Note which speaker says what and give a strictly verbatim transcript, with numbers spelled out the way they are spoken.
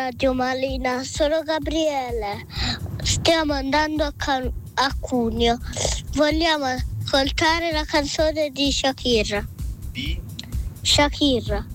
Speaker 1: Radio Malina, sono Gabriele. Stiamo andando a, Can- a Cuneo. Vogliamo ascoltare la canzone di Shakira.
Speaker 2: Di?
Speaker 1: Shakira.